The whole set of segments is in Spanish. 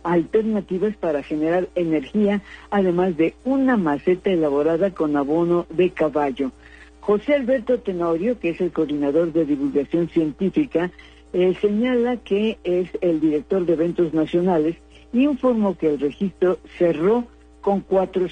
alternativas para generar energía, además de una maceta elaborada con abono de caballo. José Alberto Tenorio, que es el coordinador de divulgación científica, señala que es el director de eventos nacionales y informó que el registro cerró con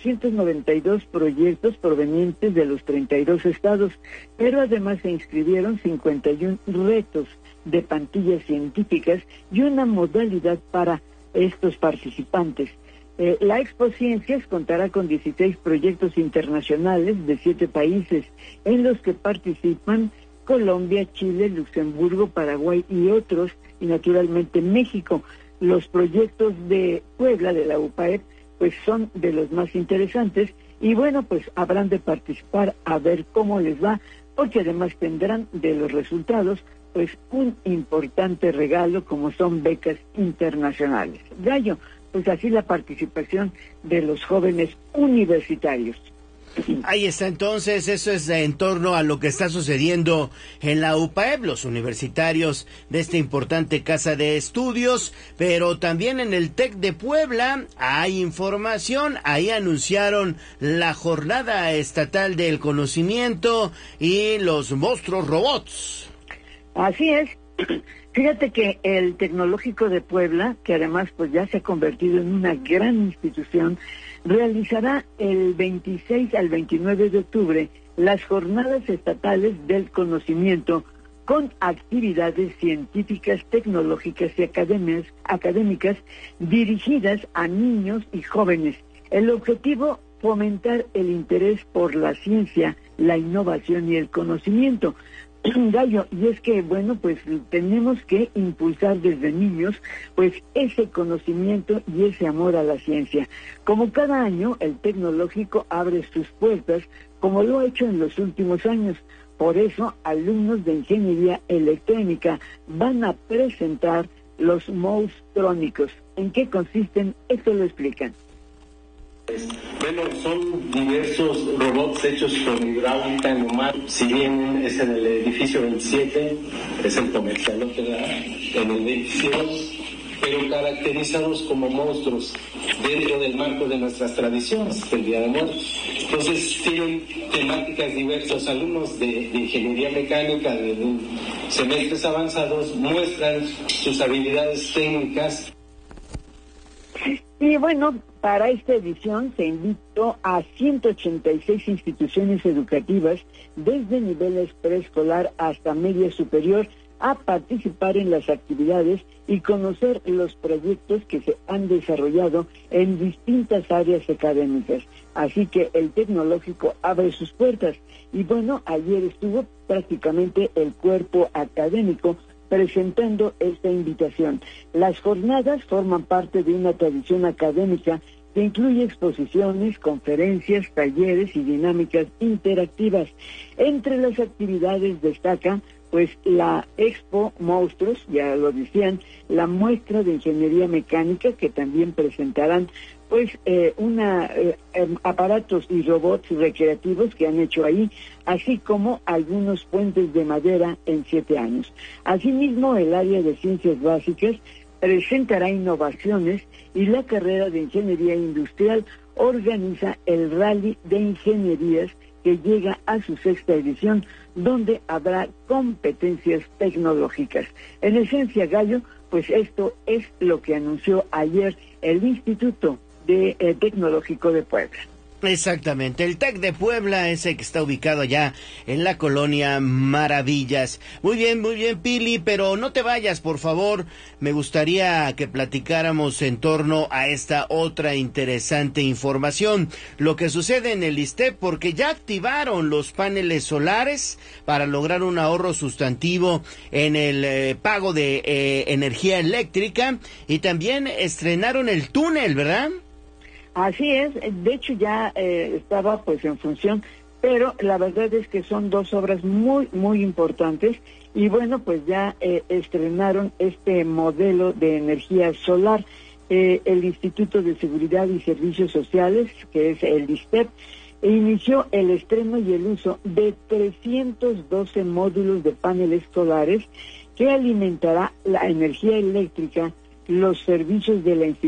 492 proyectos provenientes de los 32 estados, pero además se inscribieron 51 retos de plantillas científicas y una modalidad para estos participantes. La Expo Ciencias contará con 16 proyectos internacionales de 7 países, en los que participan Colombia, Chile, Luxemburgo, Paraguay y otros, y naturalmente México. Los proyectos de Puebla, de la UPAEP, pues son de los más interesantes, y bueno, pues habrán de participar a ver cómo les va, porque además tendrán de los resultados pues un importante regalo como son becas internacionales. Gallo, pues así la participación de los jóvenes universitarios. Ahí está entonces, eso es en torno a lo que está sucediendo en la UPAEP, los universitarios de esta importante casa de estudios, pero también en el TEC de Puebla hay información, ahí anunciaron la Jornada Estatal del Conocimiento y los monstruos robots. Así es. Fíjate que el Tecnológico de Puebla, que además pues ya se ha convertido en una gran institución, realizará el 26 al 29 de octubre las Jornadas Estatales del Conocimiento con actividades científicas, tecnológicas y académicas dirigidas a niños y jóvenes. El objetivo, fomentar el interés por la ciencia, la innovación y el conocimiento. Gallo, y es que, bueno, pues tenemos que impulsar desde niños, pues ese conocimiento y ese amor a la ciencia. Como cada año, el Tecnológico abre sus puertas, como lo ha hecho en los últimos años. Por eso, alumnos de Ingeniería Electrónica van a presentar los monstrónicos. ¿En qué consisten? Esto lo explican. Bueno, son diversos robots hechos con hidráulica neumática. Si bien es en el edificio 27, es el comercial, en el 22, pero caracterizados como monstruos dentro del marco de nuestras tradiciones del Día de Muertos. Entonces tienen temáticas diversas. Alumnos de ingeniería mecánica de semestres avanzados muestran sus habilidades técnicas. Y bueno, para esta edición se invitó a 186 instituciones educativas desde niveles preescolar hasta media superior a participar en las actividades y conocer los proyectos que se han desarrollado en distintas áreas académicas. Así que el Tecnológico abre sus puertas. Y bueno, ayer estuvo prácticamente el cuerpo académico presentando esta invitación. Las jornadas forman parte de una tradición académica que incluye exposiciones, conferencias, talleres y dinámicas interactivas. Entre las actividades destaca pues la Expo Monstruos, ya lo decían, la muestra de ingeniería mecánica que también presentarán pues aparatos y robots recreativos que han hecho ahí, así como algunos puentes de madera en 7 años. Asimismo, el área de ciencias básicas presentará innovaciones y la carrera de ingeniería industrial organiza el Rally de Ingenierías que llega a su 6ª edición, donde habrá competencias tecnológicas. En esencia, Gallo, pues esto es lo que anunció ayer el Instituto Tecnológico de Puebla. Exactamente, el TEC de Puebla es el que está ubicado allá en la colonia Maravillas. Muy bien, Pili, pero no te vayas, por favor. Me gustaría que platicáramos en torno a esta otra interesante información. Lo que sucede en el ISSSTE, porque ya activaron los paneles solares para lograr un ahorro sustantivo en el pago de energía eléctrica, y también estrenaron el túnel, ¿verdad? Así es, de hecho ya estaba pues en función, pero la verdad es que son 2 obras muy, muy importantes, y bueno, pues ya estrenaron este modelo de energía solar. El Instituto de Seguridad y Servicios Sociales, que es el ISSSTEP, inició el estreno y el uso de 312 módulos de paneles solares que alimentará la energía eléctrica, los servicios de la institución